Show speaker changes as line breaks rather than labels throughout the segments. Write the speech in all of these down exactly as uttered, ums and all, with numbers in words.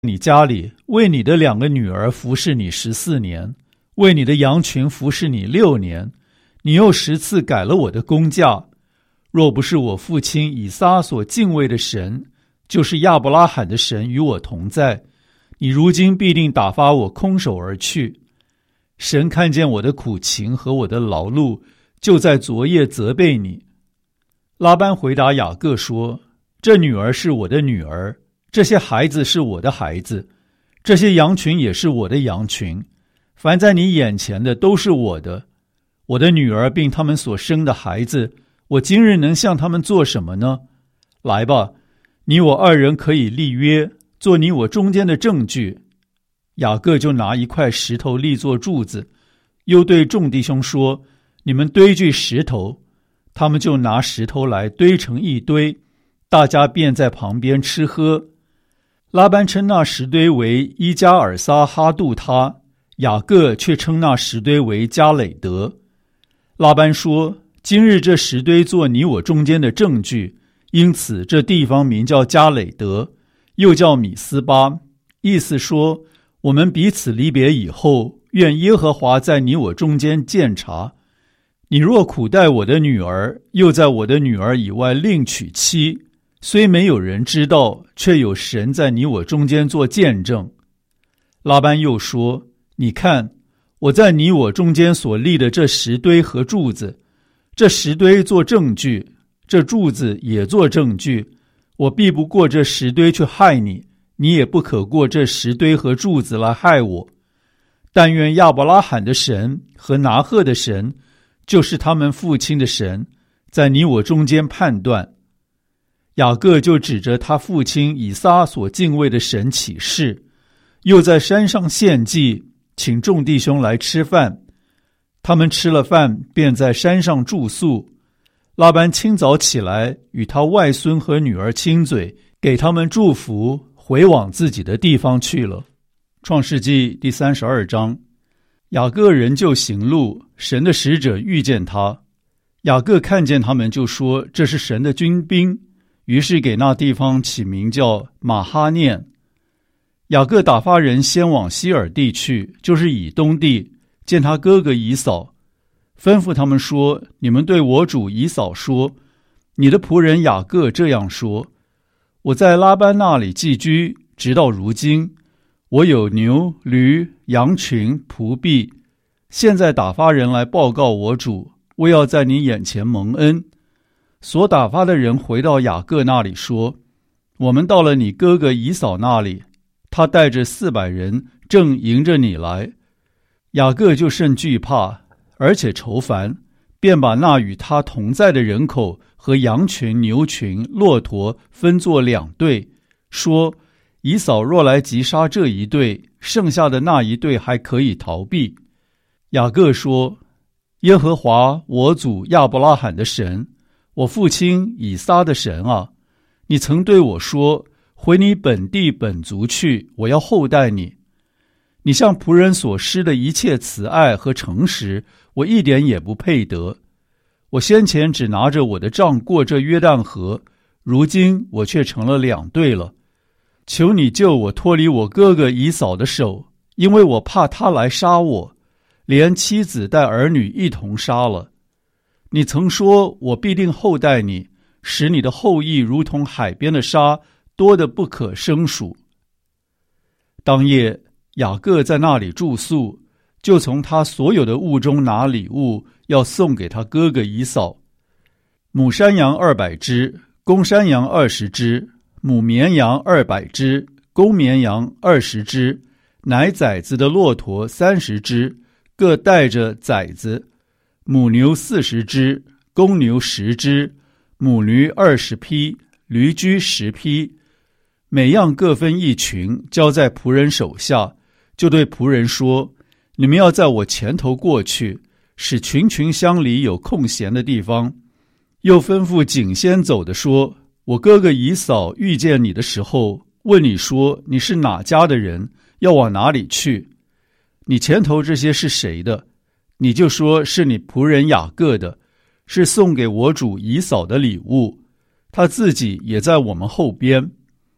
你家里，为你的两个女儿服侍你十四年，为你的羊群服侍你六年，你又十次改了我的工价。若不是我父亲以撒所敬畏的神，就是亚伯拉罕的神与我同在，你如今必定打发我空手而去。神看见我的苦情和我的劳碌，就在昨夜责备你。拉班回答雅各说，这女儿是我的女儿，这些孩子是我的孩子，这些羊群也是我的羊群，凡在你眼前的都是我的。我的女儿并他们所生的孩子，我今日能向他们做什么呢？来吧，你我二人可以立约，做你我中间的证据。雅各就拿一块石头立作柱子，又对众弟兄说，你们堆聚石头。他们就拿石头来堆成一堆，大家便在旁边吃喝。拉班称那石堆为伊加尔撒哈杜他，雅各却称那石堆为加累德。拉班说，今日这石堆做你我中间的证据，因此这地方名叫加累德，又叫米斯巴，意思说，我们彼此离别以后，愿耶和华在你我中间鉴察。你若苦待我的女儿，又在我的女儿以外另娶妻，虽没有人知道，却有神在你我中间做见证。拉班又说，你看，我在你我中间所立的这石堆和柱子，这石堆做证据，这柱子也做证据，我必不过这石堆去害你，你也不可过这石堆和柱子来害我。但愿亚伯拉罕的神和拿鹤的神，就是他们父亲的神，在你我中间判断。雅各就指着他父亲以撒所敬畏的神起誓，又在山上献祭，请众弟兄来吃饭。他们吃了饭，便在山上住宿。拉班清早起来，与他外孙和女儿亲嘴，给他们祝福，回往自己的地方去了。创世纪第三十二章。雅各仍旧行路，神的使者遇见他。雅各看见他们，就说，这是神的军兵，于是给那地方起名叫马哈念。雅各打发人先往西尔地去，就是以东地，见他哥哥以扫，吩咐他们说，你们对我主以扫说，你的仆人雅各这样说，我在拉班那里寄居，直到如今，我有牛、驴、羊群、仆婢，现在打发人来报告我主，我要在你眼前蒙恩。所打发的人回到雅各那里说，我们到了你哥哥以扫那里，他带着四百人正迎着你来。雅各就甚惧怕，而且愁烦，便把那与他同在的人口和羊群、牛群、骆驼分作两队，说，以扫若来击杀这一队，剩下的那一队还可以逃避。雅各说，耶和华我祖亚伯拉罕的神，我父亲以撒的神啊，你曾对我说，回你本地本族去，我要厚待你。你向仆人所施的一切慈爱和诚实，我一点也不配得。我先前只拿着我的杖过这约旦河，如今我却成了两队了。求你救我脱离我哥哥以扫的手，因为我怕他来杀我，连妻子带儿女一同杀了。你曾说，我必定厚待你，使你的后裔如同海边的沙，多得不可胜数。当夜，雅各在那里住宿，就从他所有的物中拿礼物，要送给他哥哥以扫。母山羊二百只，公山羊二十只，母绵羊二百只，公绵羊二十只，奶崽子的骆驼三十只，各带着崽子，母牛四十只，公牛十只，母驴二十匹，驴驹十匹，每样各分一群，交在仆人手下，就对仆人说，你们要在我前头过去，使群群相离有空闲的地方。又吩咐紧先走的说，我哥哥以扫遇见你的时候，问你说，你是哪家的人，要往哪里去？你前头这些是谁的？你就说是你仆人雅各的，是送给我主以扫的礼物，他自己也在我们后边。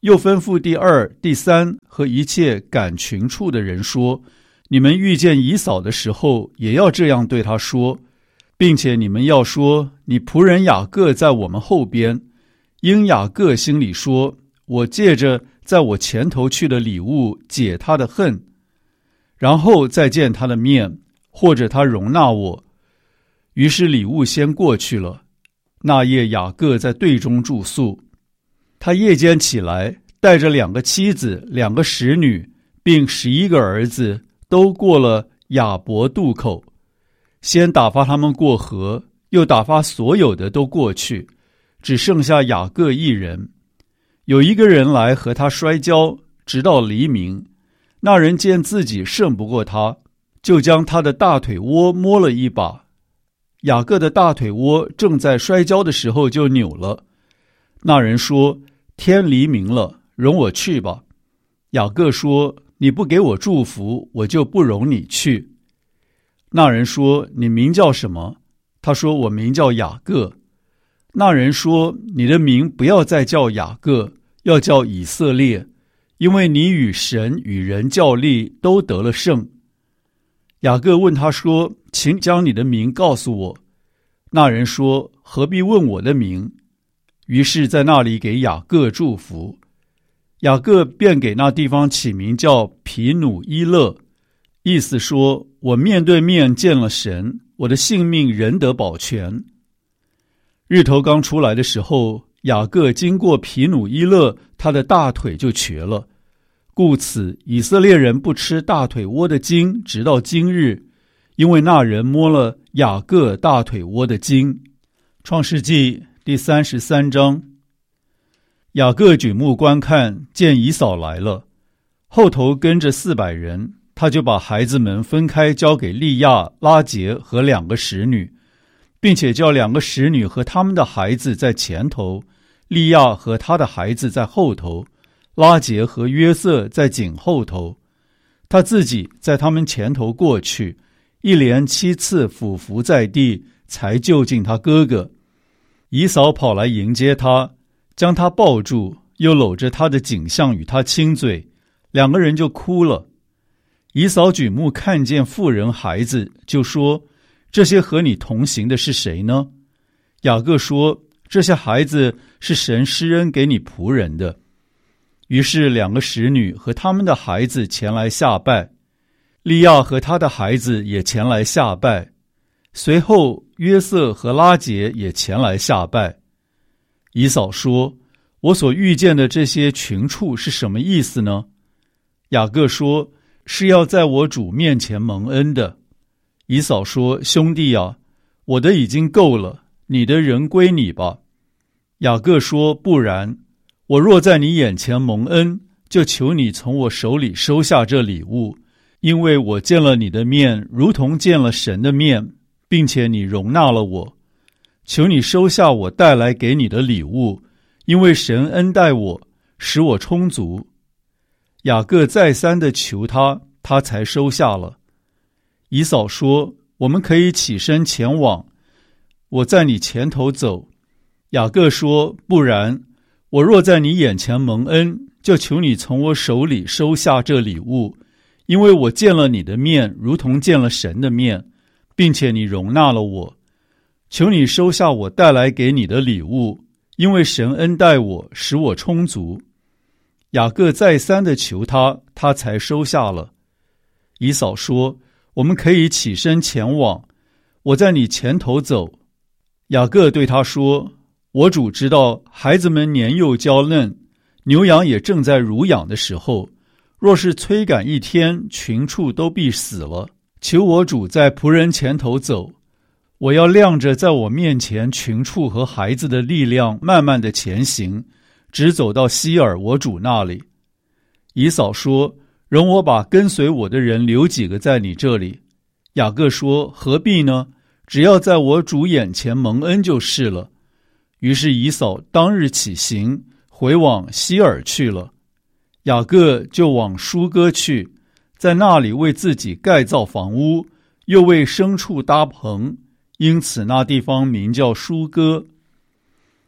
又吩咐第二、第三和一切赶群畜的人说，你们遇见以扫的时候，也要这样对他说，并且你们要说，你仆人雅各在我们后边，因雅各心里说，我借着在我前头去的礼物解他的恨，然后再见他的面，或者他容纳我。于是礼物先过去了。那夜雅各在队中住宿，他夜间起来，带着两个妻子、两个使女，并十一个儿子，都过了雅博渡口，先打发他们过河，又打发所有的都过去，只剩下雅各一人。有一个人来和他摔跤，直到黎明。那人见自己胜不过他，就将他的大腿窝摸了一把。雅各的大腿窝正在摔跤的时候就扭了。那人说，天黎明了，容我去吧。雅各说，你不给我祝福，我就不容你去。那人说，你名叫什么？他说，我名叫雅各。那人说，你的名不要再叫雅各，要叫以色列，因为你与神与人较力都得了胜。雅各问他说，请将你的名告诉我。那人说，何必问我的名？于是在那里给雅各祝福。雅各便给那地方起名叫皮努伊勒，意思说，我面对面见了神，我的性命仍得保全。日头刚出来的时候，雅各经过皮努伊勒，他的大腿就瘸了。故此以色列人不吃大腿窝的筋，直到今日，因为那人摸了雅各大腿窝的筋。创世纪第三十三章。雅各举目观看，见以扫来了，后头跟着四百人，他就把孩子们分开，交给利亚、拉结和两个使女，并且叫两个使女和他们的孩子在前头，利亚和他的孩子在后头，拉结和约瑟在紧后头，他自己在他们前头过去，一连七次俯伏在地，才就近他哥哥。以扫跑来迎接他，将他抱住，又搂着他的颈项与他亲嘴，两个人就哭了。以扫举目看见妇人孩子，就说，这些和你同行的是谁呢？雅各说，这些孩子是神施恩给你仆人的。于是两个使女和他们的孩子前来下拜，利亚和他的孩子也前来下拜，随后约瑟和拉结也前来下拜。以扫说，我所遇见的这些群畜是什么意思呢？雅各说，是要在我主面前蒙恩的。以扫说，兄弟啊，我的已经够了，你的人归你吧。雅各说，不然，我若在你眼前蒙恩，就求你从我手里收下这礼物，因为我见了你的面，如同见了神的面，并且你容纳了我。求你收下我带来给你的礼物，因为神恩待我，使我充足。雅各再三地求他，他才收下了。以扫说，我们可以起身前往，我在你前头走。雅各说，不然，我若在你眼前蒙恩，就求你从我手里收下这礼物，因为我见了你的面，如同见了神的面，并且你容纳了我。求你收下我带来给你的礼物，因为神恩待我，使我充足。雅各再三地求他，他才收下了。以扫说，我们可以起身前往，我在你前头走。雅各对他说，我主知道孩子们年幼娇嫩，牛羊也正在乳养的时候，若是催赶一天，群畜都必死了。求我主在仆人前头走，我要亮着在我面前群畜和孩子的力量，慢慢的前行，直走到希尔我主那里。以扫说，容我把跟随我的人留几个在你这里。雅各说，何必呢？只要在我主眼前蒙恩就是了。于是以扫当日起行，回往希尔去了。雅各就往舒歌去，在那里为自己盖造房屋，又为牲畜搭棚，因此那地方名叫舒歌。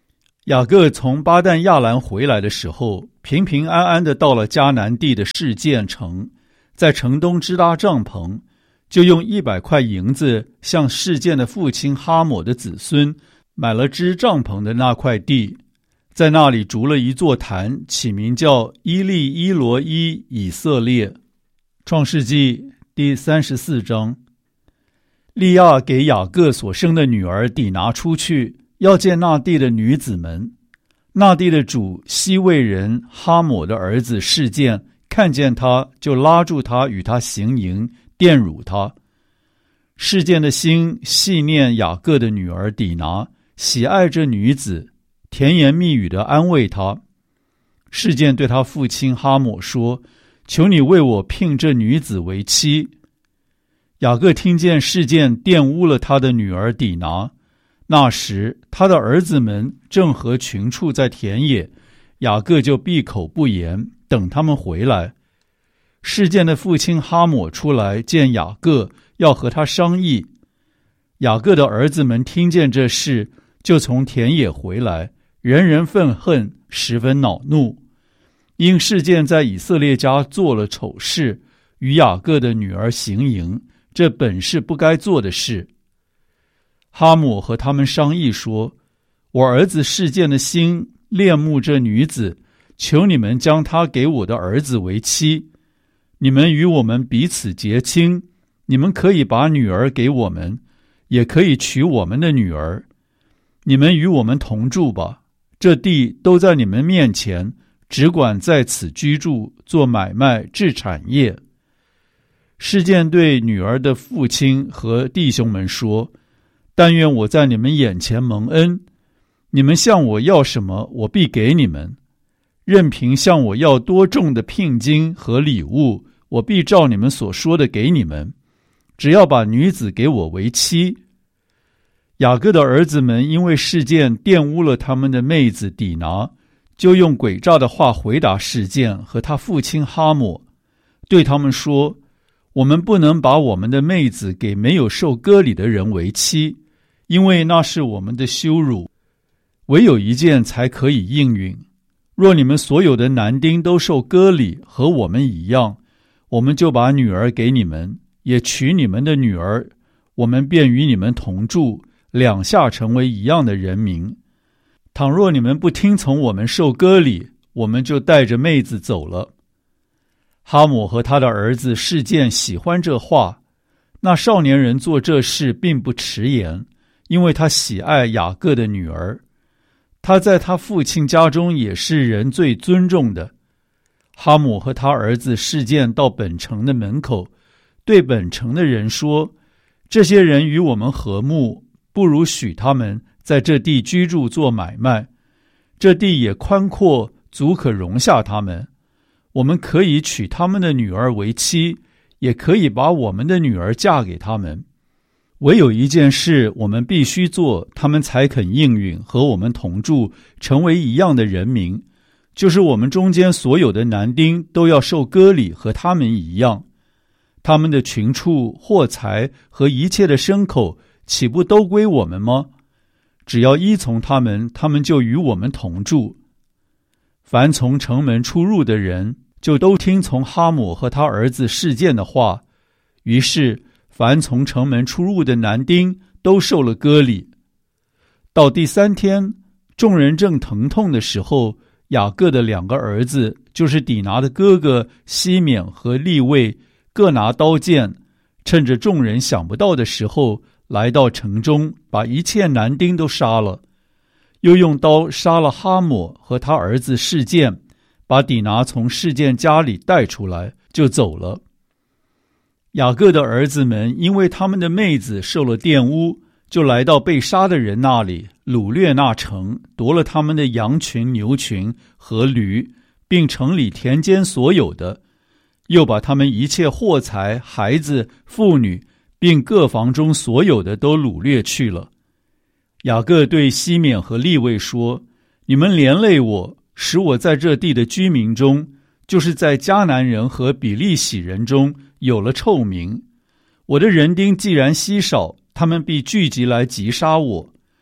雅各从巴旦亚兰回来的时候，平平安安地到了迦南地的示剑城，在城东支搭帐篷，就用一百块银子向示剑的父亲哈抹的子孙买了支帐篷的那块地，在那里筑了一座坛，起名叫伊利伊罗伊以色列。创世纪第三十四章。利亚给雅各所生的女儿底拿出去，要见那地的女子们。那地的主西魏人哈抹的儿子示剑看见他，就拉住他，与他行淫，玷辱他。示剑的心细念雅各的女儿底拿，喜爱这女子，甜言蜜语地安慰她。示剑对他父亲哈抹说：求你为我聘这女子为妻。雅各听见示剑玷污了他的女儿底拿，那时他的儿子们正和群畜在田野，雅各就闭口不言，等他们回来。示剑的父亲哈抹出来见雅各，要和他商议。雅各的儿子们听见这事，就从田野回来，人人愤恨，十分恼怒。因示剑在以色列家做了丑事，与雅各的女儿行淫，这本是不该做的事。哈抹和他们商议说：我儿子示剑的心恋慕这女子，求你们将她给我的儿子为妻。你们与我们彼此结亲，你们可以把女儿给我们，也可以娶我们的女儿。你们与我们同住吧，这地都在你们面前，只管在此居住，做买卖，置产业。示剑对女儿的父亲和弟兄们说：但愿我在你们眼前蒙恩，你们向我要什么，我必给你们。任凭向我要多重的聘金和礼物，我必照你们所说的给你们，只要把女子给我为妻。雅各的儿子们因为示剑玷污了他们的妹子底拿，就用诡诈的话回答示剑和他父亲哈抹，对他们说：我们不能把我们的妹子给没有受割礼的人为妻，因为那是我们的羞辱。唯有一件才可以应允，若你们所有的男丁都受割礼，和我们一样，我们就把女儿给你们，也娶你们的女儿，我们便与你们同住，两下成为一样的人民。倘若你们不听从我们受割礼，我们就带着妹子走了。哈抹和他的儿子示剑喜欢这话，那少年人做这事并不迟延，因为他喜爱雅各的女儿。他在他父亲家中也是人最尊重的。哈抹和他儿子示剑到本城的门口，对本城的人说：这些人与我们和睦，不如许他们在这地居住做买卖，这地也宽阔，足可容下他们。我们可以娶他们的女儿为妻，也可以把我们的女儿嫁给他们。唯有一件事我们必须做，他们才肯应允和我们同住，成为一样的人民，就是我们中间所有的男丁都要受割礼，和他们一样。他们的群畜、货财和一切的牲口，岂不都归我们吗？只要依从他们，他们就与我们同住。凡从城门出入的人，就都听从哈抹和他儿子示剑的话。于是凡从城门出入的男丁都受了割礼。到第三天，众人正疼痛的时候，雅各的两个儿子，就是底拿的哥哥西缅和利未，各拿刀剑，趁着众人想不到的时候，来到城中，把一切男丁都杀了，又用刀杀了哈抹和他儿子示剑，把底拿从示剑家里带出来，就走了。雅各的儿子们因为他们的妹子受了玷污，就来到被杀的人那里，掳掠那城，夺了他们的羊群、牛群和驴，并城里田间所有的，又把他们一切货财、孩子、妇女，并各房中所有的都掳掠去了。雅各对西缅和利未说：你们连累我，使我在这地的居民中，就是在迦南人和比利洗人中有了臭名。我的人丁既然稀少，他们必聚集来击杀我。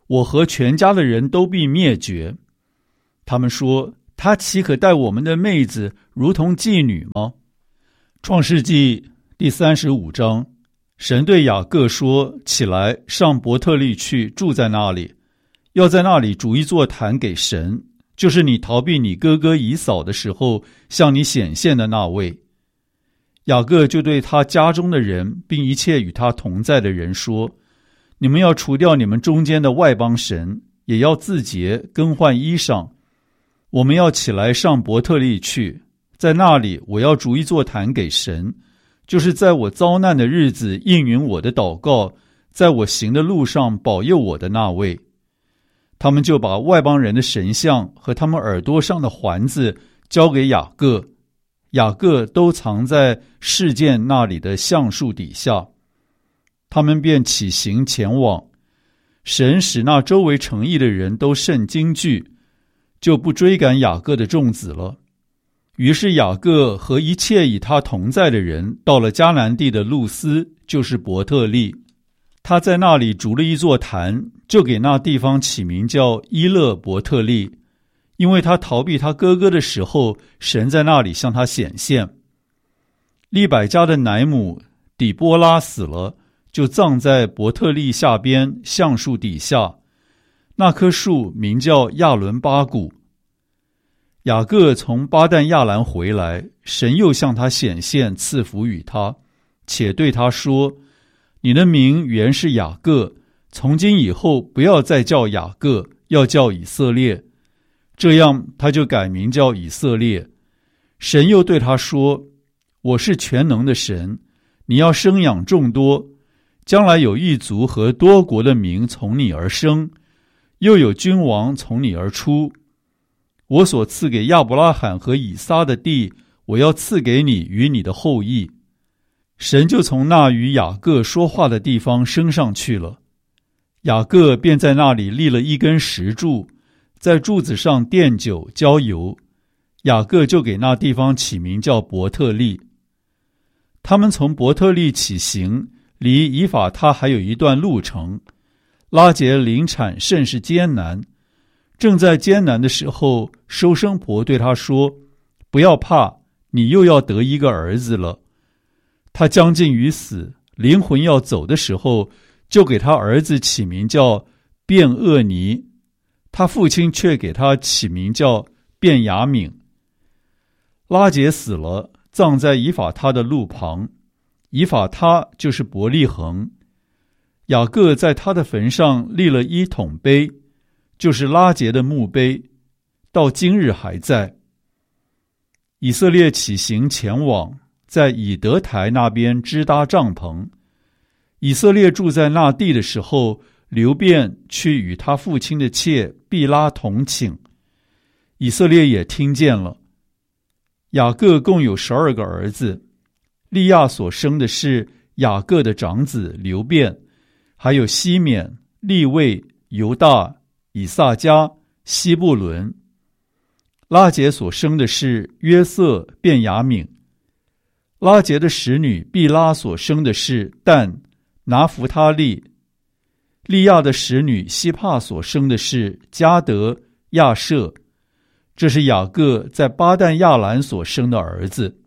我和全家的人都必灭绝。他们说，他岂可待我们的妹子如同妓女吗？创世纪第三十五章，神对雅各说，起来，上伯特利去，住在那里，要在那里筑一座坛给神，就是你逃避你哥哥以扫的时候向你显现的那位。雅各就对他家中的人并一切与他同在的人说，你们要除掉你们中间的外邦神，也要自洁，更换衣裳。我们要起来上伯特利去，在那里我要筑一座坛给神，就是在我遭难的日子应允我的祷告，在我行的路上保佑我的那位。他们就把外邦人的神像和他们耳朵上的环子交给雅各，雅各都藏在示剑那里的橡树底下。他们便起行前往，神使那周围城邑的人都甚惊惧，就不追赶雅各的众子了。于是雅各和一切与他同在的人到了迦南地的路斯，就是伯特利。他在那里筑了一座坛，就给那地方起名叫伊勒伯特利，因为他逃避他哥哥的时候，神在那里向他显现。利百加的奶母底波拉死了，就葬在伯特利下边橡树底下，那棵树名叫亚伦巴谷。雅各从巴旦亚兰回来，神又向他显现，赐福与他，且对他说，你的名原是雅各，从今以后不要再叫雅各，要叫以色列。这样他就改名叫以色列。神又对他说，我是全能的神，你要生养众多，将来有一族和多国的名从你而生，又有君王从你而出。我所赐给亚伯拉罕和以撒的地，我要赐给你与你的后裔。神就从那与雅各说话的地方升上去了。雅各便在那里立了一根石柱，在柱子上奠酒浇油。雅各就给那地方起名叫伯特利。他们从伯特利起行，离以法他还有一段路程。拉结临产甚是艰难，正在艰难的时候，收生婆对他说，不要怕，你又要得一个儿子了。他将近于死，灵魂要走的时候，就给他儿子起名叫便厄尼，他父亲却给他起名叫便雅悯。拉结死了，葬在以法他的路旁，以法他就是伯利恒。雅各在他的坟上立了一桶碑，就是拉结的墓碑，到今日还在。以色列起行前往，在以德台那边支搭帐篷。以色列住在那地的时候，流便去与他父亲的妾毕拉同寝，以色列也听见了。雅各共有十二个儿子，利亚所生的是雅各的长子流便，还有西缅、利未、犹大、以萨迦、西布伦。拉结所生的是约瑟、便雅悯。拉结的使女毕拉所生的是但、拿弗他利。利亚的使女希帕所生的是迦得、亚舍。这是雅各在巴旦亚兰所生的儿子。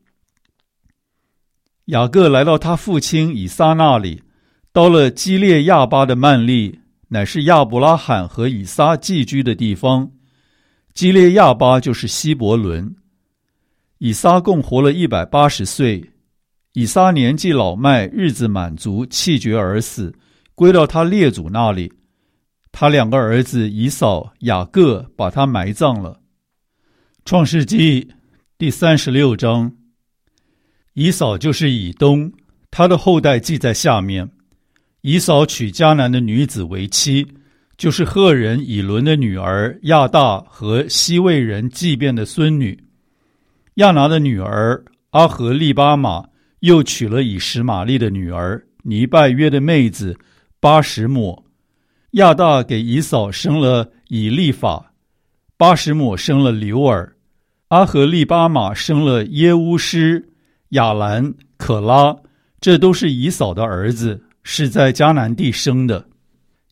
雅各来到他父亲以撒那里，到了基列亚巴的曼利，乃是亚伯拉罕和以撒寄居的地方。基列亚巴就是希伯伦。以撒共活了一百八十岁。以撒年纪老迈，日子满足，气绝而死，归到他列祖那里。他两个儿子以扫、雅各把他埋葬了。创世纪第三十六章。以扫就是以东，他的后代记在下面。以扫娶迦南的女子为妻，就是赫人以伦的女儿亚大和西魏人祭便的孙女。亚拿的女儿阿和利巴玛又娶了以实玛利的女儿尼拜约的妹子巴什抹。亚大给以扫生了以利法，巴什抹生了流尔，阿和利巴玛生了耶乌施、亚兰、可拉，这都是以扫的儿子，是在迦南地生的。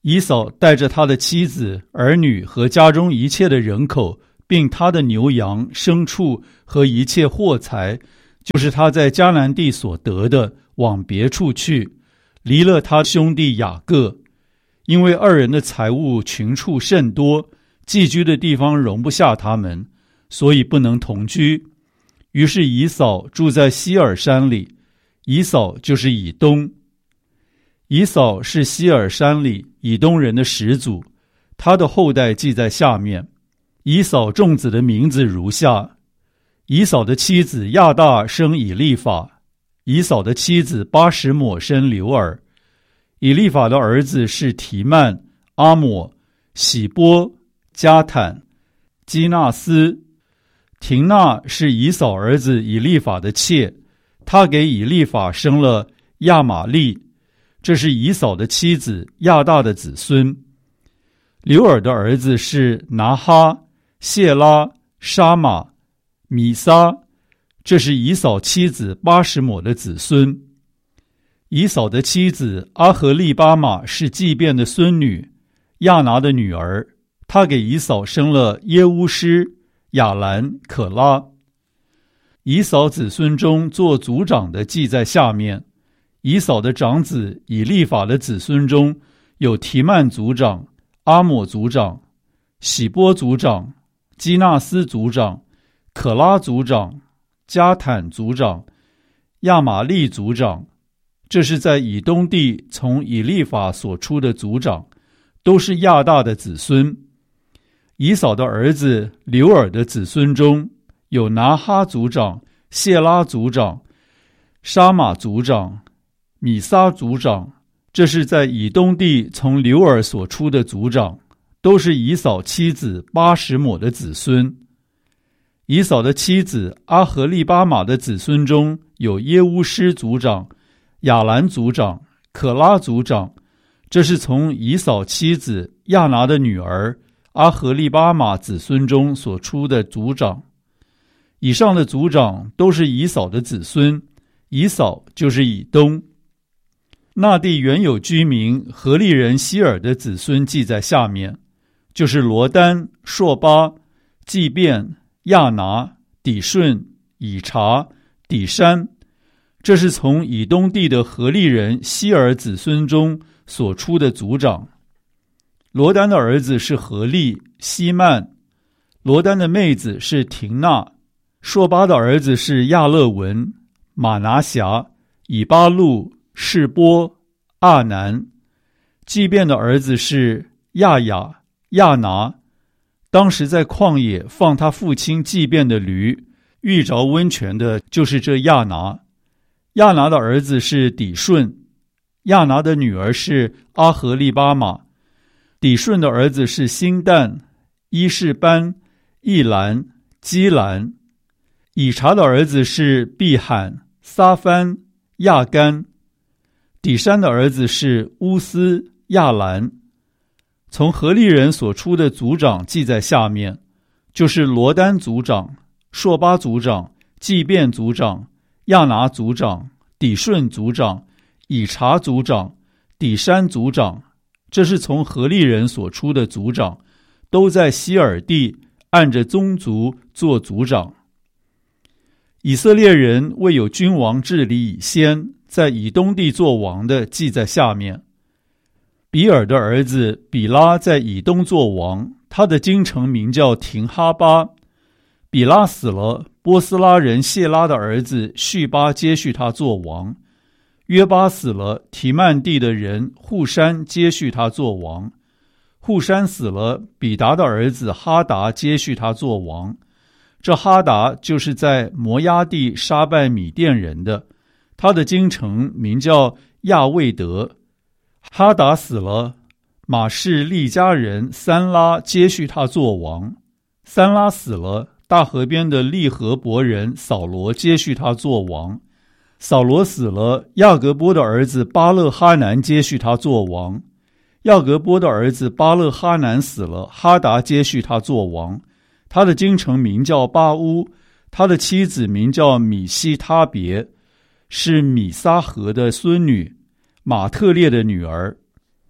以扫带着他的妻子、儿女和家中一切的人口，并他的牛羊、牲畜和一切货财，就是他在迦南地所得的，往别处去，离了他兄弟雅各。因为二人的财物群畜甚多，寄居的地方容不下他们，所以不能同居。于是以扫住在西珥山里，以扫就是以东。以扫是西珥山里以东人的始祖，他的后代记在下面。以扫众子的名字如下：以扫的妻子亚大生以利法，以扫的妻子巴什抹生流珥。以利法的儿子是提曼、阿抹、喜波、加坦、基纳斯。廷纳是以扫儿子以利法的妾，他给以利法生了亚玛利，这是以扫的妻子亚大的子孙。流珥的儿子是拿哈、谢拉、沙玛、米撒，这是以扫妻子巴什抹的子孙。以扫的妻子阿何利巴玛是祭便的孙女，亚拿的女儿，她给以扫生了耶乌施、亚兰、可拉。以扫子孙中做族长的记在下面。以扫的长子以利法的子孙中有提曼族长、阿抹族长、喜波族长、基纳斯族长、可拉族长、加坦族长、亚玛利族长，这是在以东地从以利法所出的族长，都是亚大的子孙。以扫的儿子流珥的子孙中有拿哈族长、谢拉族长、沙玛族长、米撒族长，这是在以东地从流珥所出的族长，都是以扫妻子巴什抹的子孙。以扫的妻子阿何利巴玛的子孙中有耶乌施族长、亚兰族长、可拉族长，这是从以扫妻子亚拿的女儿阿何利巴玛子孙中所出的族长。以上的族长都是以扫的子孙，以扫就是以东。那地原有居民何利人希尔的子孙记在下面，就是罗丹、朔巴、祭便、亚拿、底顺、以查、底山，这是从以东地的何利人希尔子孙中所出的族长。罗丹的儿子是何利、希曼，罗丹的妹子是廷纳，朔巴的儿子是亚勒文、马拿辖、以巴路、示波、阿南。祭便的儿子是亚雅、亚拿，当时在旷野放他父亲祭便的驴，遇着温泉的就是这亚拿。亚拿的儿子是底顺，亚拿的女儿是阿何利巴玛。底顺的儿子是辛旦、伊士班、易兰、基兰。以查的儿子是毕罕、撒番、亚干。底山的儿子是乌斯、亚兰。从何利人所出的族长记在下面，就是罗丹族长、朔巴族长、祭便族长、亚拿族长、底顺族长、以查族长、底山族长，这是从何利人所出的族长，都在希珥地按着宗族做族长。以色列人未有君王治理以先，在以东地做王的记在下面。比尔的儿子比拉在以东做王，他的京城名叫廷哈巴。比拉死了，波斯拉人谢拉的儿子叙巴接续他做王。约巴死了，提曼地的人户山接续他做王。户山死了，比达的儿子哈达接续他做王。这哈达就是在摩押地杀败米甸人的，他的京城名叫亚卫德。哈达死了，马士利家人三拉接续他做王。三拉死了，大河边的利和伯人扫罗接续他做王。扫罗死了，亚革波的儿子巴勒哈南接续他做王。亚革波的儿子巴勒哈南死了，哈达接续他做王。他的京城名叫巴乌，他的妻子名叫米西他别，是米撒河的孙女，马特列的女儿。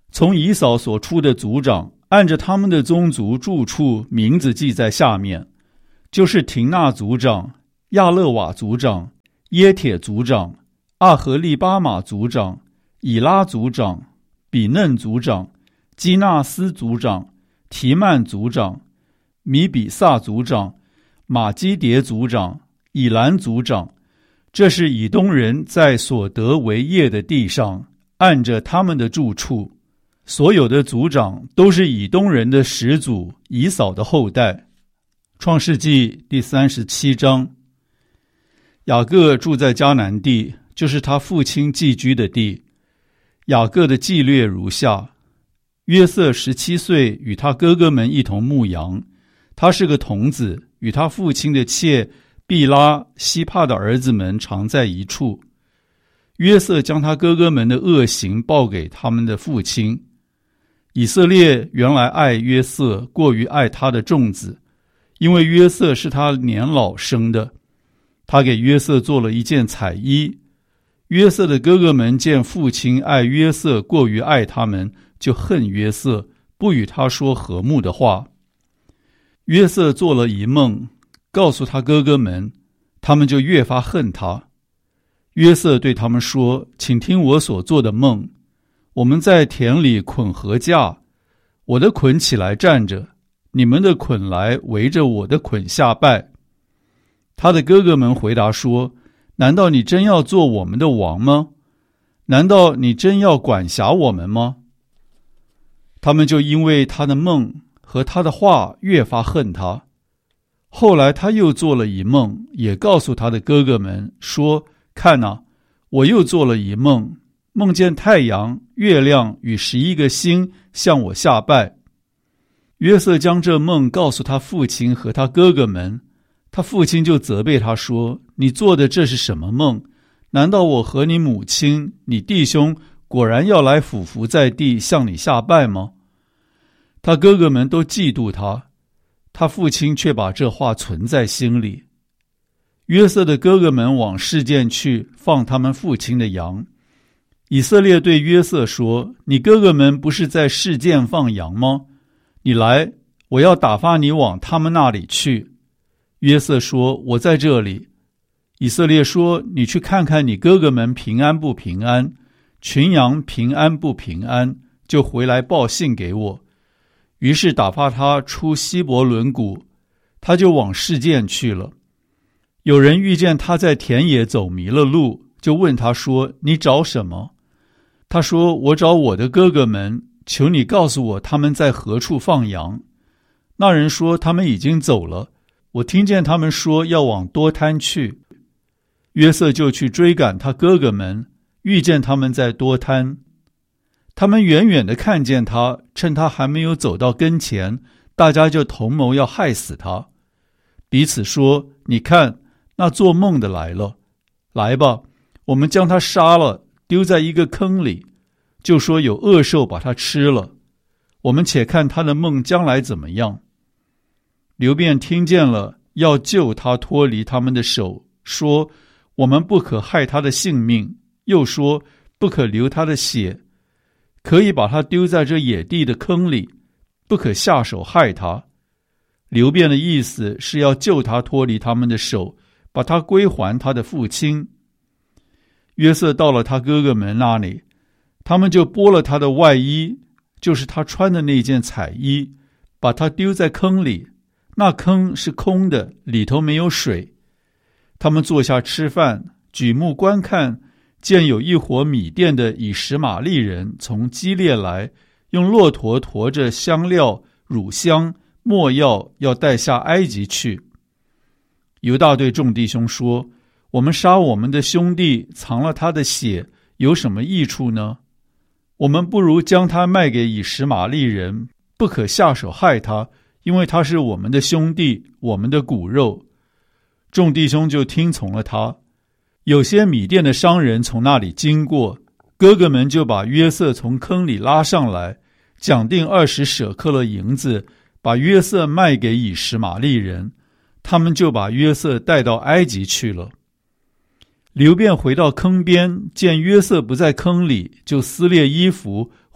从以扫所出的族长，按着他们的宗族住处名字记在下面，就是廷纳族长、亚勒瓦族长、耶铁族长、阿和利巴马族长、以拉族长、比嫩族长、基纳斯族长、提曼族长、米比萨族长、马基迭族长、以兰族长。这是以东人在所得为业的地上，按着他们的住处。所有的族长都是以东人的始祖以扫的后代。创世纪第三十七章。雅各住在迦南地，就是他父亲寄居的地。雅各的纪略如下：约瑟十七岁，与他哥哥们一同牧羊，他是个童子，与他父亲的妾毕拉、希帕的儿子们常在一处。约瑟将他哥哥们的恶行报给他们的父亲。以色列原来爱约瑟，过于爱他的众子，因为约瑟是他年老生的。他给约瑟做了一件彩衣。约瑟的哥哥们见父亲爱约瑟过于爱他们，就恨约瑟，不与他说和睦的话。约瑟做了一梦，告诉他哥哥们，他们就越发恨他。约瑟对他们说：请听我所做的梦。我们在田里捆禾架，我的捆起来站着，你们的捆来围着我的捆下拜。他的哥哥们回答说：难道你真要做我们的王吗？难道你真要管辖我们吗？他们就因为他的梦和他的话越发恨他。后来他又做了一梦，也告诉他的哥哥们说：看哪，我又做了一梦，梦见太阳、月亮与十一个星向我下拜。约瑟将这梦告诉他父亲和他哥哥们，他父亲就责备他说：你做的这是什么梦？难道我和你母亲、你弟兄果然要来俯伏在地向你下拜吗？他哥哥们都嫉妒他，他父亲却把这话存在心里。约瑟的哥哥们往示剑去，放他们父亲的羊。以色列对约瑟说：你哥哥们不是在示剑放羊吗？你来，我要打发你往他们那里去。约瑟说：我在这里。以色列说：你去看看你哥哥们平安不平安，群羊平安不平安，就回来报信给我。于是打发他出希伯伦谷，他就往示剑去了。有人遇见他在田野走迷了路，就问他说：你找什么？他说：我找我的哥哥们，求你告诉我他们在何处放羊。那人说：他们已经走了，我听见他们说要往多滩去。约瑟就去追赶他哥哥们，遇见他们在多滩。他们远远地看见他，趁他还没有走到跟前，大家就同谋要害死他，彼此说：你看，那做梦的来了，来吧，我们将他杀了，丢在一个坑里，就说有恶兽把他吃了。我们且看他的梦将来怎么样。流便听见了，要救他脱离他们的手，说：我们不可害他的性命，又说不可流他的血，可以把他丢在这野地的坑里，不可下手害他。流便的意思是要救他脱离他们的手，把他归还他的父亲。约瑟到了他哥哥们那里，他们就剥了他的外衣，就是他穿的那件彩衣，把他丢在坑里，那坑是空的，里头没有水。他们坐下吃饭，举目观看，见有一伙米甸的以实玛利人从基列来，用骆驼驮着香料、乳香、没药，要带下埃及去。犹大对众弟兄说：我们杀我们的兄弟，藏了他的血，有什么益处呢？我们不如将他卖给以实玛利人，不可下手害他，因为他是我们的兄弟，我们的骨肉。众弟兄就听从了他。有些米甸的商人从那里经过，哥哥们就把约瑟从坑里拉上来，讲定二十舍克勒银子，把约瑟卖给以实玛利人，他们就把约瑟带到埃及去了。流便回到坑边，见约瑟不在坑里，就撕裂衣服，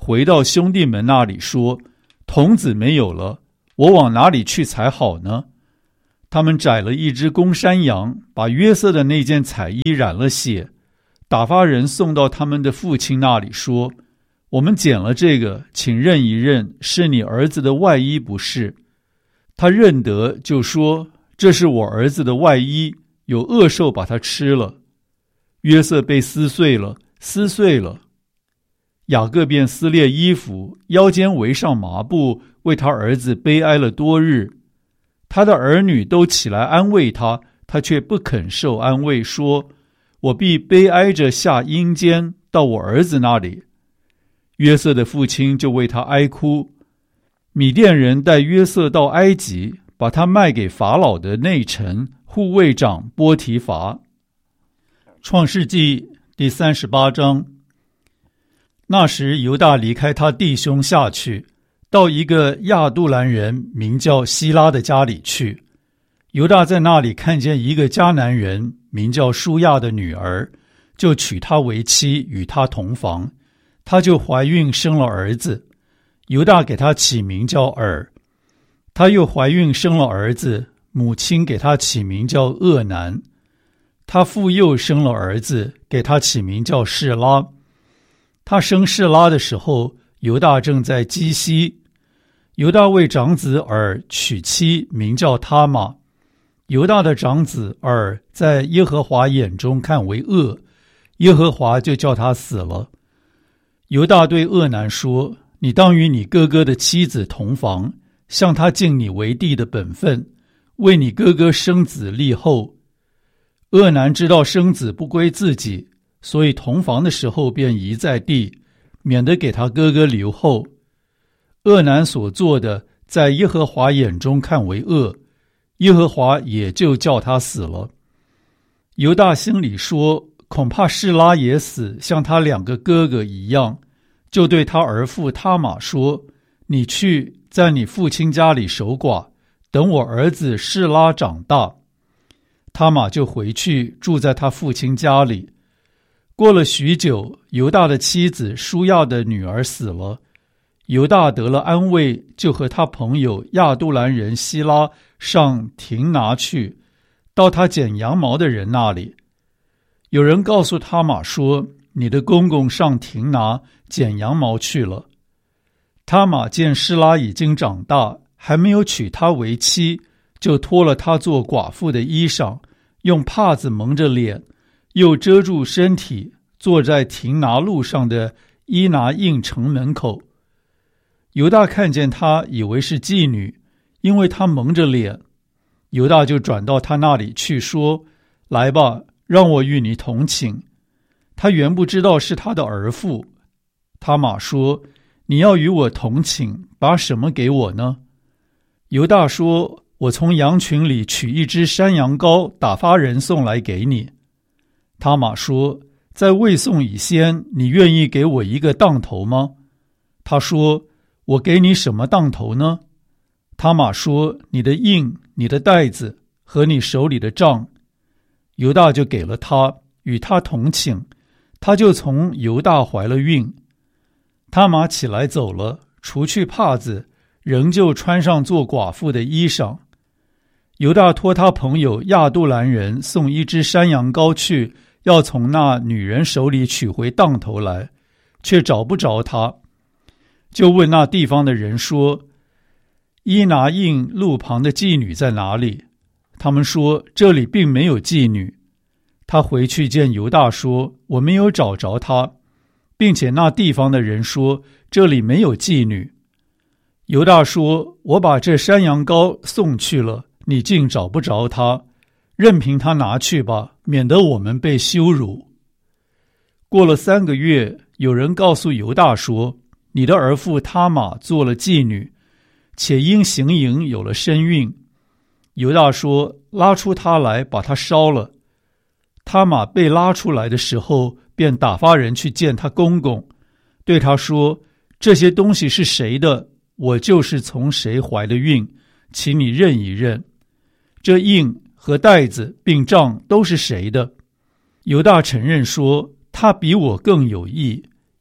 回到兄弟们那里说，童子没有了，我往哪里去才好呢？他们宰了一只公山羊，把约瑟的那件彩衣染了血，打发人送到他们的父亲那里说，我们捡了这个，请认一认，是你儿子的外衣不是？他认得，就说，这是我儿子的外衣，有恶兽把它吃了。约瑟被撕碎了，撕碎了。雅各便撕裂衣服，腰间围上麻布，为他儿子悲哀了多日。他的儿女都起来安慰他，他却不肯受安慰，说，我必悲哀着下阴间，到我儿子那里。约瑟的父亲就为他哀哭。米甸人带约瑟到埃及，把他卖给法老的内臣护卫长波提乏。创世纪第三十八章。那时犹大离开他弟兄下去，到一个亚杜兰人名叫希拉的家里去。犹大在那里看见一个迦南人名叫舒亚的女儿，就娶她为妻，与她同房。她就怀孕生了儿子，犹大给她起名叫尔。她又怀孕生了儿子，母亲给她起名叫厄南。她复又生了儿子，给她起名叫示拉。她生示拉的时候，犹大正在基西。犹大为长子尔娶妻，名叫他玛。犹大的长子尔在耶和华眼中看为恶，耶和华就叫他死了。犹大对厄南说，你当与你哥哥的妻子同房，向他尽你为弟的本分，为你哥哥生子立后。厄南知道生子不归自己，所以同房的时候便移在地，免得给他哥哥留后。厄南所做的，在耶和华眼中看为恶，耶和华也就叫他死了。犹大心里说，恐怕示拉也死，像他两个哥哥一样，就对他儿父他玛说，你去在你父亲家里守寡，等我儿子示拉长大。他玛就回去住在他父亲家里。过了许久，犹大的妻子舒亚的女儿死了，犹大得了安慰，就和他朋友亚杜兰人希拉上亭拿去，到他剪羊毛的人那里。有人告诉他玛说，你的公公上亭拿剪羊毛去了。他玛见示拉已经长大，还没有娶她为妻，就脱了她做寡妇的衣裳，用帕子蒙着脸，又遮住身体，坐在亭拿路上的伊拿印城门口。犹大看见她，以为是妓女，因为她蒙着脸。犹大就转到她那里去，说，来吧，让我与你同寝。他原不知道是他的儿妇。他玛说，你要与我同寝，把什么给我呢？犹大说，我从羊群里取一只山羊羔，打发人送来给你。他玛说，在未送以先，你愿意给我一个当头吗？他说，我给你什么当头呢？他玛说，你的印，你的带子和你手里的杖。犹大就给了他，与他同寝，他就从犹大怀了孕。他玛起来走了，除去帕子，仍旧穿上做寡妇的衣裳。犹大托他朋友亚杜兰人送一只山羊羔去，要从那女人手里取回当头来，却找不着他，就问那地方的人说，伊拿印路旁的妓女在哪里？他们说，这里并没有妓女。他回去见犹大说，我没有找着她，并且那地方的人说，这里没有妓女。犹大说，我把这山羊羔送去了，你竟找不着她，任凭他拿去吧，免得我们被羞辱。过了三个月，有人告诉犹大说，你的儿妇他玛做了妓女，且因行淫有了身孕。犹大说，拉出她来，把她烧了。他玛被拉出来的时候，便打发人去见他公公，对他说，这些东西是谁的？我就是从谁怀的孕，请你认一认。这印和带子并杖都是谁的？犹大承认说，他比我更有义，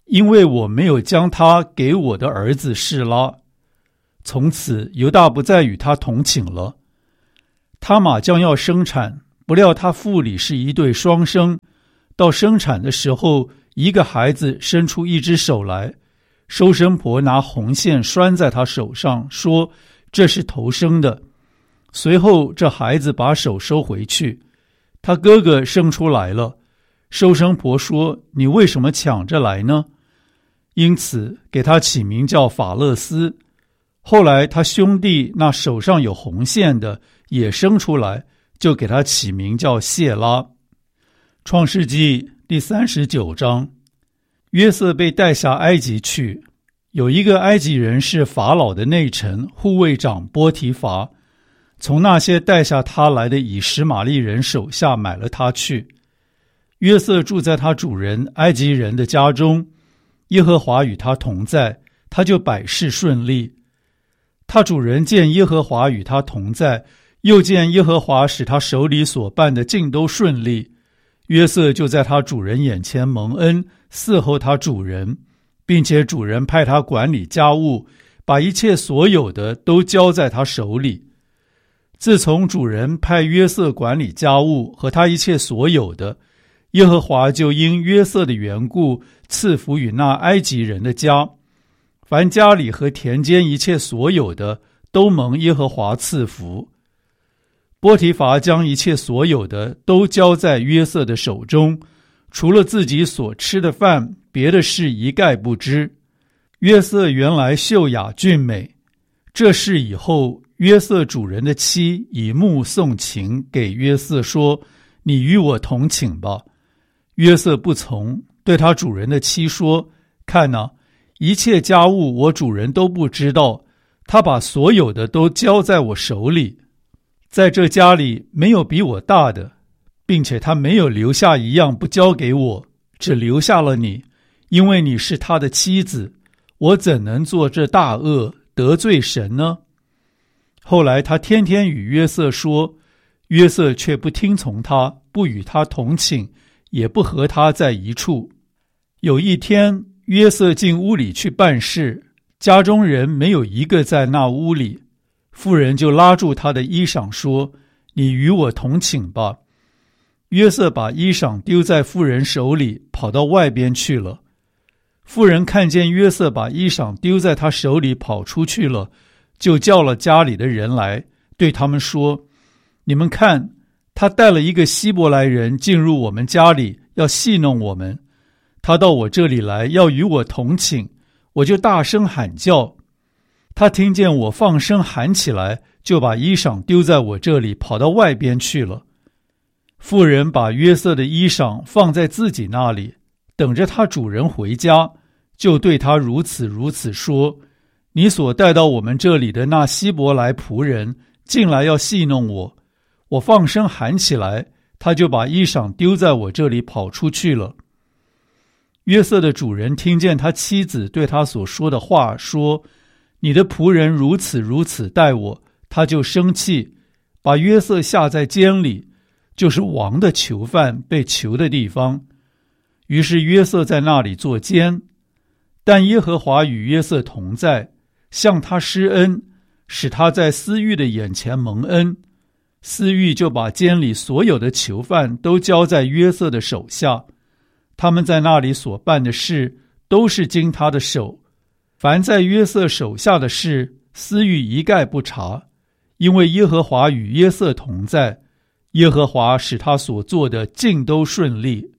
因为我没有将他给我的儿子示拉。从此犹大不再与他同寝了。他玛将要生产，不料他腹里是一对双生，到生产的时候，一个孩子伸出一只手来，收生婆拿红线拴在他手上，说这是头生的。随后这孩子把手收回去，他哥哥生出来了，收生婆说你为什么抢着来呢？因此给他起名叫法勒斯。后来他兄弟那手上有红线的也生出来，就给他起名叫谢拉。创世纪第三十九章，约瑟被带下埃及去，有一个埃及人是法老的内臣护卫长波提乏，从那些带下他来的以实玛利人手下买了他去。约瑟住在他主人埃及人的家中，耶和华与他同在，他就百事顺利。他主人见耶和华与他同在，又见耶和华使他手里所办的尽都顺利，约瑟就在他主人眼前蒙恩，伺候他主人，并且主人派他管理家务，把一切所有的都交在他手里。自从主人派约瑟管理家务和他一切所有的，耶和华就因约瑟的缘故赐福与那埃及人的家，凡家里和田间一切所有的都蒙耶和华赐福。波提乏将一切所有的都交在约瑟的手中，除了自己所吃的饭，别的事一概不知。约瑟原来秀雅俊美，这事以后，约瑟主人的妻以目送情给约瑟说，你与我同寝吧。约瑟不从，对他主人的妻说，看哪，一切家务我主人都不知道，他把所有的都交在我手里，在这家里没有比我大的，并且他没有留下一样不交给我，只留下了你，因为你是他的妻子，我怎能做这大恶得罪神呢？后来他天天与约瑟说，约瑟却不听从他，不与他同寝，也不和他在一处。有一天，约瑟进屋里去办事，家中人没有一个在那屋里，妇人就拉住他的衣裳说，你与我同寝吧。约瑟把衣裳丢在妇人手里，跑到外边去了。妇人看见约瑟把衣裳丢在他手里跑出去了，就叫了家里的人来，对他们说，你们看，他带了一个希伯来人进入我们家里，要戏弄我们。他到我这里来，要与我同寝，我就大声喊叫。他听见我放声喊起来，就把衣裳丢在我这里，跑到外边去了。妇人把约瑟的衣裳放在自己那里，等着他主人回家，就对他如此如此说，你所带到我们这里的那希伯来仆人进来要戏弄我，我放声喊起来，他就把衣裳丢在我这里跑出去了。约瑟的主人听见他妻子对他所说的话，说，你的仆人如此如此待我，他就生气，把约瑟下在监里，就是王的囚犯被囚的地方。于是约瑟在那里做监，但耶和华与约瑟同在，向他施恩，使他在司狱的眼前蒙恩。司狱就把监里所有的囚犯都交在约瑟的手下，他们在那里所办的事都是经他的手，凡在约瑟手下的事，司狱一概不查，因为耶和华与约瑟同在，耶和华使他所做的尽都顺利。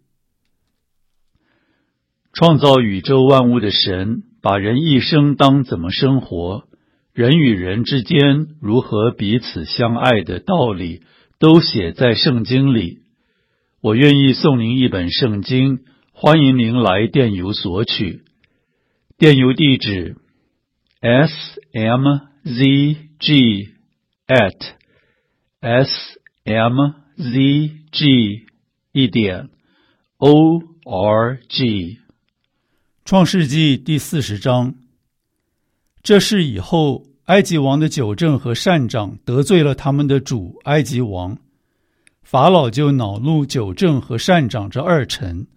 创造宇宙万物的神，把人一生当怎么生活，人与人之间如何彼此相爱的道理，都写在圣经里。我愿意送您一本圣经，欢迎您来电邮索取。电邮地址 s m z g at s m z g 一点 o r g。 创世纪第四十章。这事以后，埃及王的酒政和膳长得罪了他们的主埃及王，法老就恼怒酒政和膳长这二臣，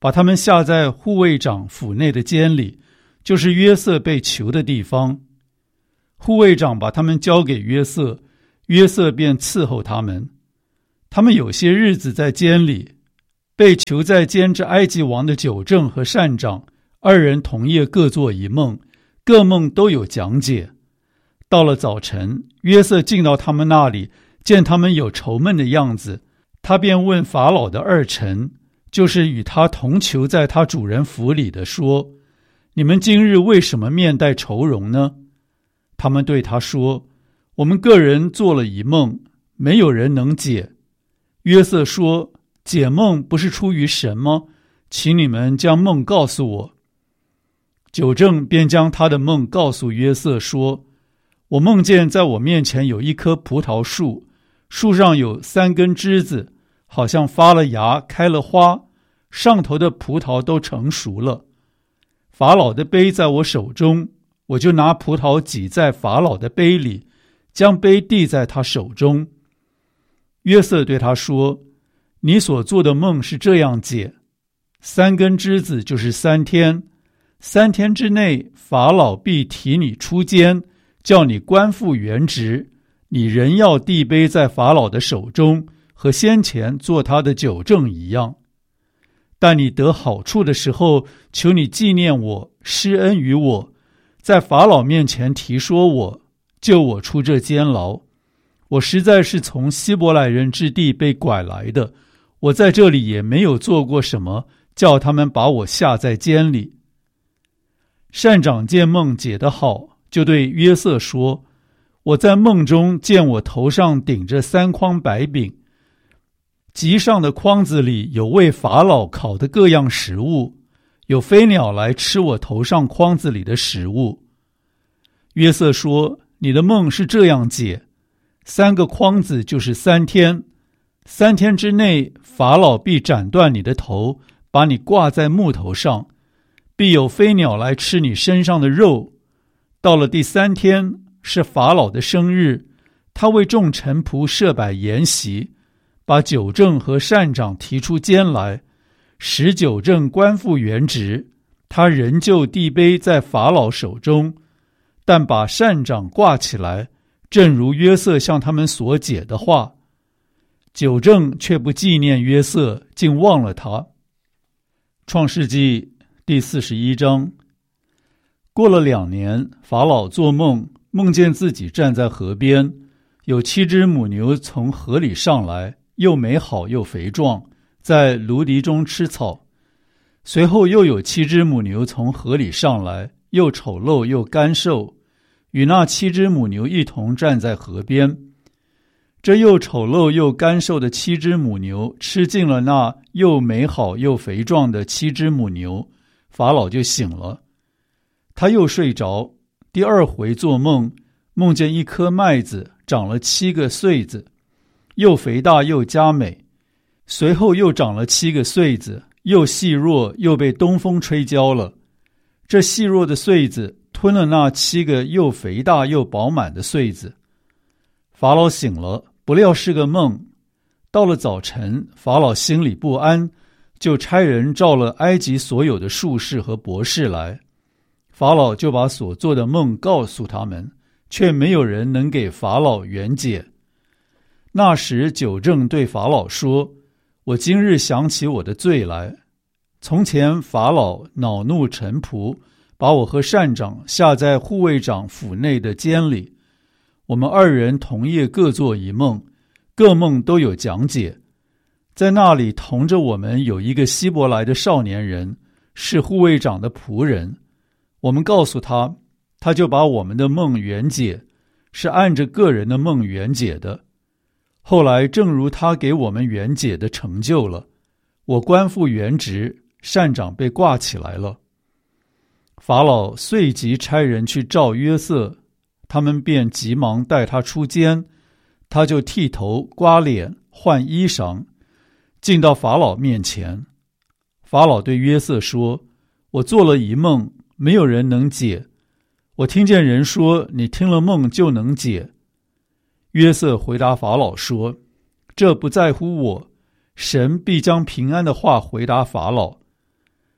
把他们下在护卫长府内的监里，就是约瑟被囚的地方。护卫长把他们交给约瑟，约瑟便伺候他们。他们有些日子在监里，被囚在监之埃及王的酒政和膳长，二人同夜各做一梦，各梦都有讲解。到了早晨，约瑟进到他们那里，见他们有愁闷的样子，他便问法老的二臣，就是与他同囚在他主人府里的，说：你们今日为什么面带愁容呢？他们对他说：我们个人做了一梦，没有人能解。约瑟说：解梦不是出于神吗？请你们将梦告诉我。酒政便将他的梦告诉约瑟，说：我梦见在我面前有一棵葡萄树，树上有三根枝子，好像发了芽开了花，上头的葡萄都成熟了。法老的杯在我手中，我就拿葡萄挤在法老的杯里，将杯递在他手中。约瑟对他说：你所做的梦是这样解，三根枝子就是三天，三天之内法老必提你出监，叫你官复原职，你仍要递杯在法老的手中，和先前做他的酒政一样。但你得好处的时候，求你纪念我，施恩于我，在法老面前提说我，救我出这监牢。我实在是从希伯来人之地被拐来的，我在这里也没有做过什么，叫他们把我下在监里。膳长见梦解得好，就对约瑟说：我在梦中见我头上顶着三筐白饼，极上的筐子里有为法老烤的各样食物，有飞鸟来吃我头上筐子里的食物。约瑟说：你的梦是这样解，三个筐子就是三天，三天之内法老必斩断你的头，把你挂在木头上，必有飞鸟来吃你身上的肉。到了第三天，是法老的生日，他为众臣仆设摆筵席，把酒政和膳长提出监来，使酒政官复原职，他仍旧递杯在法老手中，但把膳长挂起来，正如约瑟向他们所解的话。酒政却不纪念约瑟，竟忘了他。创世纪第四十一章。过了两年，法老做梦，梦见自己站在河边，有七只母牛从河里上来，又美好又肥壮，在芦荻中吃草。随后又有七只母牛从河里上来，又丑陋又干瘦，与那七只母牛一同站在河边。这又丑陋又干瘦的七只母牛吃尽了那又美好又肥壮的七只母牛，法老就醒了。他又睡着，第二回做梦，梦见一颗麦子长了七个穗子，又肥大又佳美。随后又长了七个穗子，又细弱，又被东风吹焦了。这细弱的穗子吞了那七个又肥大又饱满的穗子。法老醒了，不料是个梦。到了早晨，法老心里不安，就差人召了埃及所有的术士和博士来。法老就把所做的梦告诉他们，却没有人能给法老圆解。那时酒政对法老说：我今日想起我的罪来，从前法老恼怒臣仆，把我和膳长下在护卫长府内的监里。我们二人同夜各做一梦，各梦都有讲解。在那里同着我们有一个希伯来的少年人，是护卫长的仆人。我们告诉他，他就把我们的梦圆解，是按着个人的梦圆解的。后来正如他给我们圆解的成就了，我官复原职，膳长被挂起来了。法老遂即差人去召约瑟，他们便急忙带他出监，他就剃头刮脸换衣裳，进到法老面前。法老对约瑟说：我做了一梦，没有人能解。我听见人说，你听了梦就能解。约瑟回答法老说：这不在乎我，神必将平安的话回答法老。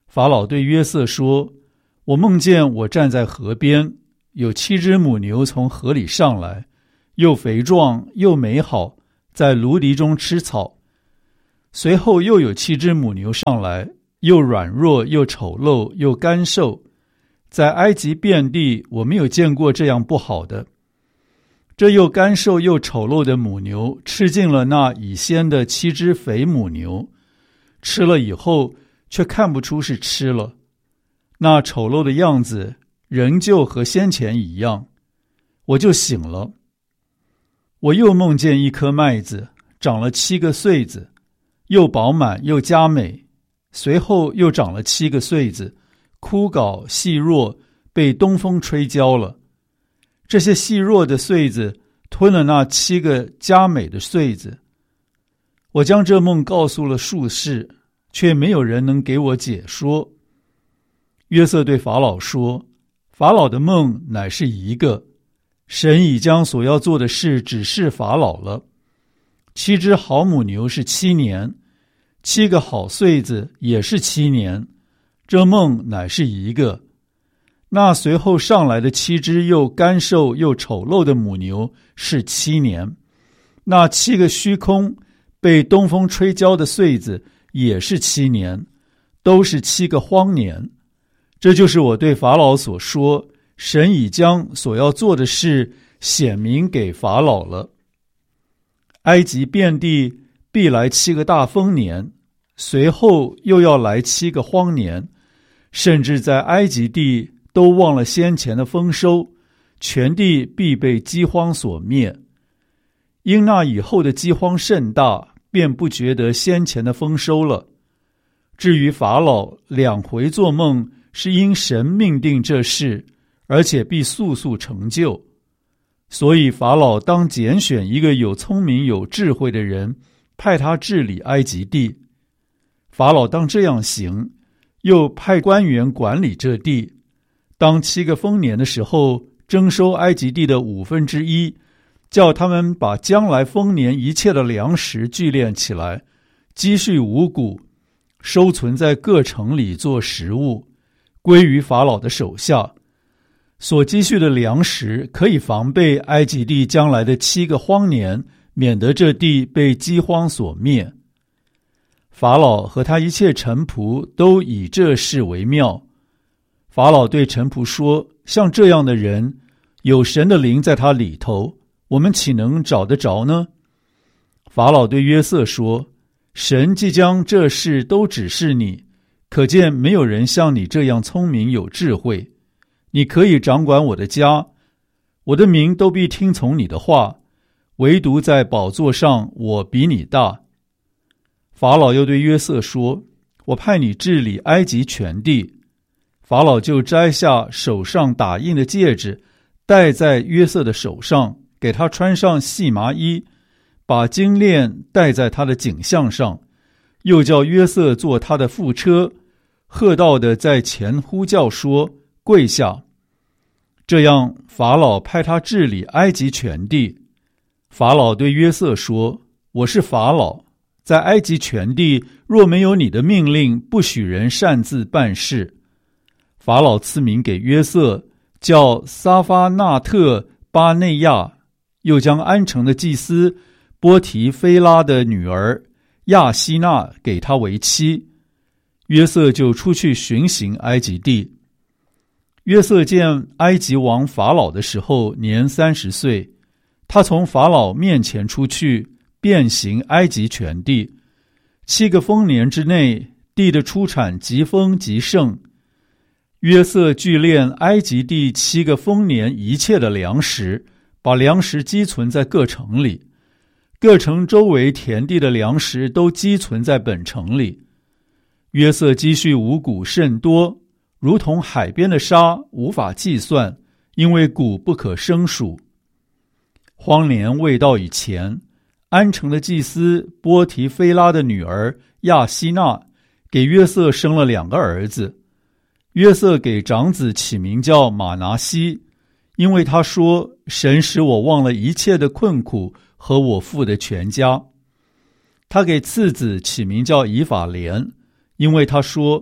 法老对约瑟说，我梦见我站在河边，有七只母牛从河里上来，又肥壮又美好，在芦荻中吃草。随后又有七只母牛上来，又软弱又丑陋又干瘦，在埃及遍地我没有见过这样不好的。这又干瘦又丑陋的母牛吃尽了那已先的七只肥母牛，吃了以后却看不出是吃了，那丑陋的样子仍旧和先前一样。我就醒了，我又梦见一颗麦子长了七个穗子，又饱满又佳美，随后又长了七个穗子，枯槁细弱，被东风吹焦了。这些细弱的穗子吞了那七个佳美的穗子。我将这梦告诉了术士，却没有人能给我解说。约瑟对法老说，法老的梦乃是一个，神已将所要做的事指示法老了。七只好母牛是七年，七个好穗子也是七年，这梦乃是一个。那随后上来的七只又干瘦又丑陋的母牛是七年，那七个虚空被东风吹焦的穗子也是七年，都是七个荒年。这就是我对法老所说，神已将所要做的事显明给法老了。埃及遍地必来七个大丰年，随后又要来七个荒年，甚至在埃及地都忘了先前的丰收，全地必被饥荒所灭。因那以后的饥荒甚大，便不觉得先前的丰收了。至于法老两回做梦，是因神命定这事，而且必速速成就。所以法老当拣选一个有聪明有智慧的人，派他治理埃及地。法老当这样行，又派官员管理这地。当七个丰年的时候，征收埃及地的五分之一，叫他们把将来丰年一切的粮食聚敛起来，积蓄五谷，收存在各城里做食物，归于法老的手下。所积蓄的粮食可以防备埃及地将来的七个荒年，免得这地被饥荒所灭。法老和他一切臣仆都以这事为妙。法老对臣仆说，像这样的人，有神的灵在他里头，我们岂能找得着呢？法老对约瑟说，神既将这事都指示你，可见没有人像你这样聪明有智慧。你可以掌管我的家，我的民都必听从你的话，唯独在宝座上我比你大。法老又对约瑟说，我派你治理埃及全地。法老就摘下手上打印的戒指，戴在约瑟的手上，给他穿上细麻衣，把金链戴在他的颈项上，又叫约瑟坐他的副车，喝道的在前呼叫说，跪下。这样法老派他治理埃及全地。法老对约瑟说，我是法老，在埃及全地若没有你的命令，不许人擅自办事。法老赐名给约瑟，叫撒发纳特巴内亚，又将安城的祭司波提菲拉的女儿亚希娜给他为妻。约瑟就出去巡行埃及地。约瑟见埃及王法老的时候年三十岁，他从法老面前出去，遍行埃及全地。七个丰年之内，地的出产极丰极盛。约瑟聚敛埃及地七个丰年一切的粮食，把粮食积存在各城里，各城周围田地的粮食都积存在本城里。约瑟积蓄五谷甚多，如同海边的沙，无法计算，因为谷不可胜数。荒年未到以前，安城的祭司波提菲拉的女儿亚希娜给约瑟生了两个儿子。约瑟给长子起名叫马拿西，因为他说，神使我忘了一切的困苦和我父的全家。他给次子起名叫以法莲，因为他说，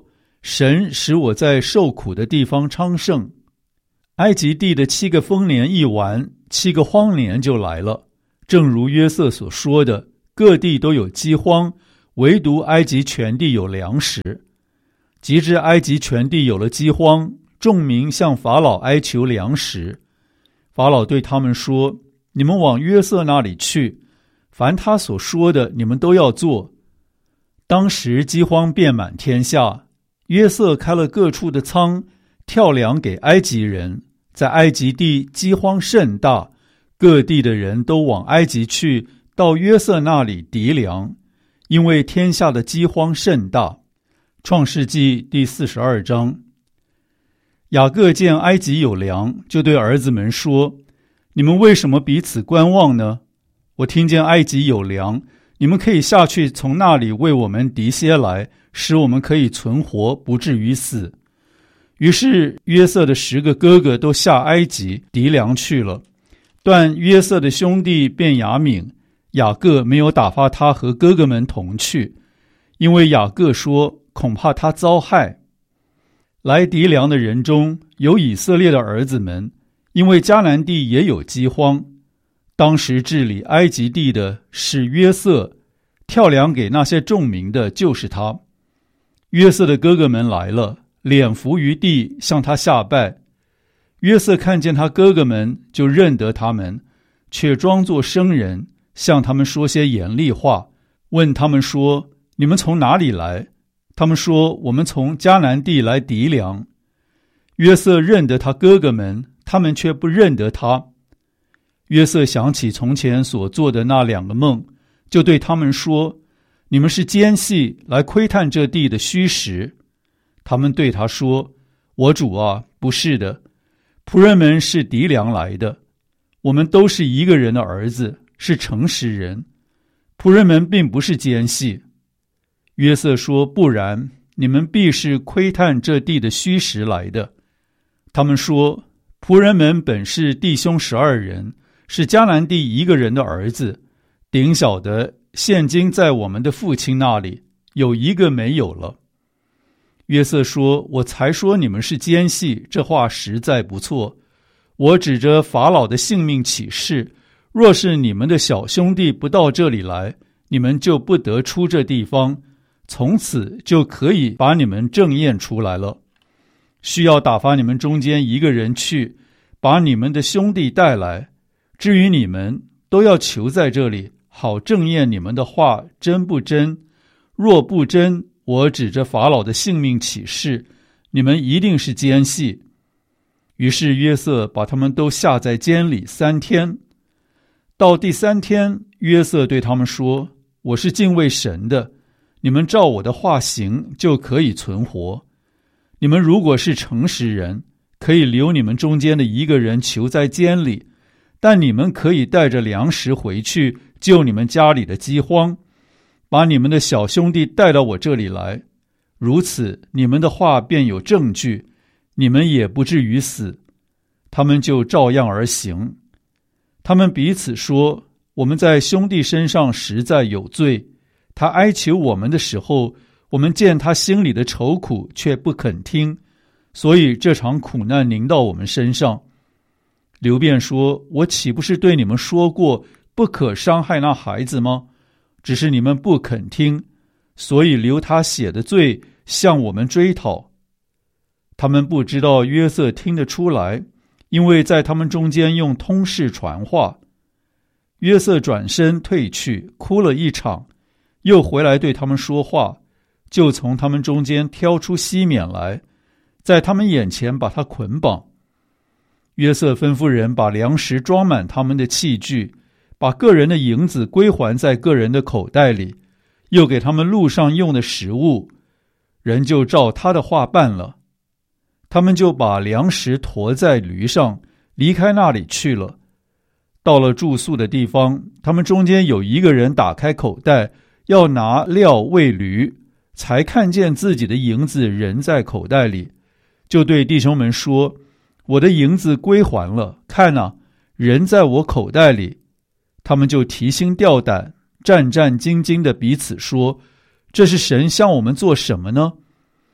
神使我在受苦的地方昌盛。埃及地的七个丰年一完，七个荒年就来了。正如约瑟所说的，各地都有饥荒，唯独埃及全地有粮食。及至埃及全地有了饥荒，众民向法老哀求粮食。法老对他们说：你们往约瑟那里去，凡他所说的，你们都要做。当时饥荒遍满天下，约瑟开了各处的仓，跳粮给埃及人。在埃及地饥荒甚大，各地的人都往埃及去，到约瑟那里籴粮，因为天下的饥荒甚大。创世纪第四十二章。雅各见埃及有粮，就对儿子们说：你们为什么彼此观望呢？我听见埃及有粮，你们可以下去从那里为我们籴些来，使我们可以存活，不至于死。于是约瑟的十个哥哥都下埃及籴粮去了，但约瑟的兄弟便雅悯，雅各没有打发他和哥哥们同去，因为雅各说恐怕他遭害。来籴粮的人中有以色列的儿子们，因为迦南地也有饥荒。当时治理埃及地的是约瑟，跳粮给那些众民的就是他。约瑟的哥哥们来了，脸伏于地，向他下拜。约瑟看见他哥哥们，就认得他们，却装作生人，向他们说些严厉话，问他们说：你们从哪里来？他们说：我们从迦南地来籴粮。约瑟认得他哥哥们，他们却不认得他。约瑟想起从前所做的那两个梦，就对他们说：你们是奸细，来窥探这地的虚实。他们对他说：我主啊，不是的，仆人们是籴粮来的，我们都是一个人的儿子，是诚实人，仆人们并不是奸细。约瑟说：不然，你们必是窥探这地的虚实来的。他们说：仆人们本是弟兄十二人，是迦南地一个人的儿子，顶小的现今在我们的父亲那里，有一个没有了。约瑟说：我才说你们是奸细，这话实在不错。我指着法老的性命起誓，若是你们的小兄弟不到这里来，你们就不得出这地方，从此就可以把你们正验出来了。需要打发你们中间一个人去，把你们的兄弟带来。至于你们，都要求在这里，好正验你们的话真不真。若不真，我指着法老的性命起誓，你们一定是奸细。于是约瑟把他们都下在监里三天。到第三天，约瑟对他们说：我是敬畏神的，你们照我的话行，就可以存活。你们如果是诚实人，可以留你们中间的一个人囚在监里，但你们可以带着粮食回去，救你们家里的饥荒，把你们的小兄弟带到我这里来，如此你们的话便有证据，你们也不至于死。他们就照样而行。他们彼此说：我们在兄弟身上实在有罪，他哀求我们的时候，我们见他心里的愁苦，却不肯听，所以这场苦难临到我们身上。刘辩说：我岂不是对你们说过，不可伤害那孩子吗？只是你们不肯听，所以留他血的罪向我们追讨。他们不知道约瑟听得出来，因为在他们中间用通事传话。约瑟转身退去，哭了一场，又回来对他们说话，就从他们中间挑出西缅来，在他们眼前把他捆绑。约瑟吩咐人把粮食装满他们的器具，把个人的银子归还在个人的口袋里，又给他们路上用的食物，人就照他的话办了。他们就把粮食驮在驴上，离开那里去了。到了住宿的地方，他们中间有一个人打开口袋，要拿料喂驴，才看见自己的银子仍在口袋里，就对弟兄们说：我的银子归还了，看哪，人在我口袋里。他们就提心吊胆，战战兢兢地彼此说：这是神向我们做什么呢？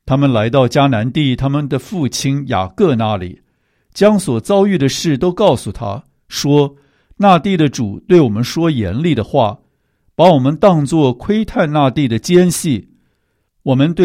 他们来到迦南地他们的父亲雅各那里，将所遭遇的事都告诉他，说那地的主对我们说严厉的话，把我们当作窥探那地的奸细。我们对